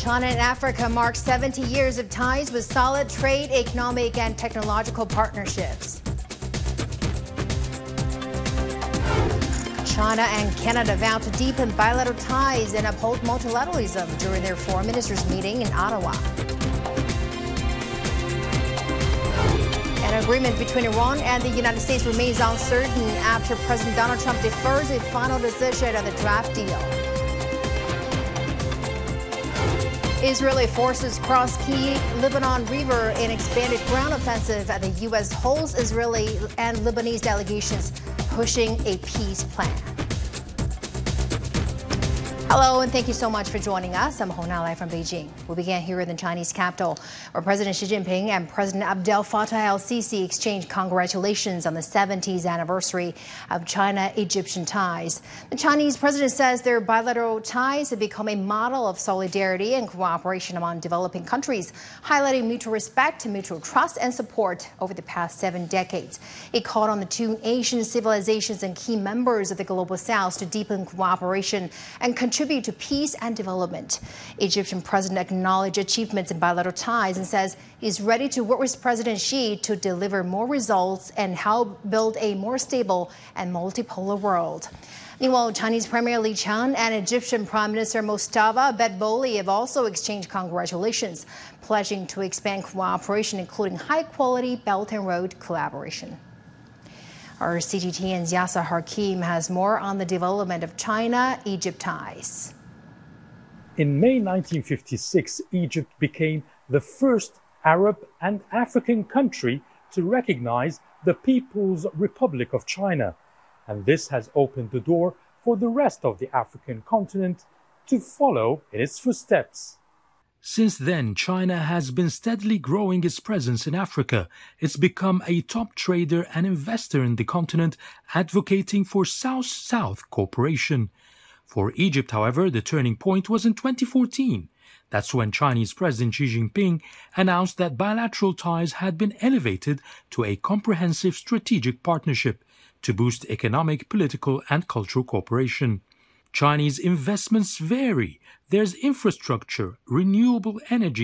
China and Africa mark 70 years of ties with solid trade, economic, and technological partnerships. China and Canada vow to deepen bilateral ties and uphold multilateralism during their foreign ministers' meeting in Ottawa. An agreement between Iran and the United States remains uncertain after President Donald Trump defers a final decision on the draft deal. Israeli forces cross key Lebanon River in expanded ground offensive as the U.S. holds Israeli and Lebanese delegations pushing a peace plan. Hello, and thank you so much for joining us. I'm Hona live from Beijing. We began here in the Chinese capital, where President Xi Jinping and President Abdel Fattah el-Sisi exchanged congratulations on the 70th anniversary of China-Egyptian ties. The Chinese president says their bilateral ties have become a model of solidarity and cooperation among developing countries, highlighting mutual respect, mutual trust, and support over the past 7 decades. He called on the two Asian civilizations and key members of the Global South to deepen cooperation and contribute to peace and development. Egyptian president acknowledged achievements in bilateral ties and says he's ready to work with President Xi to deliver more results and help build a more stable and multipolar world. Meanwhile, Chinese Premier Li Qiang and Egyptian Prime Minister Mustafa Bet-Boli have also exchanged congratulations, pledging to expand cooperation, including high-quality Belt and Road collaboration. Our CGTN's Yasser Hakim has more on the development of China-Egypt ties. In May 1956, Egypt became the first Arab and African country to recognize the People's Republic of China. And this has opened the door for the rest of the African continent to follow in its footsteps. Since then, China has been steadily growing its presence in Africa. It's become a top trader and investor in the continent, advocating for South-South cooperation. For Egypt, however, the turning point was in 2014. That's when Chinese President Xi Jinping announced that bilateral ties had been elevated to a comprehensive strategic partnership to boost economic, political, and cultural cooperation. Chinese investments vary. There's infrastructure, renewable energy,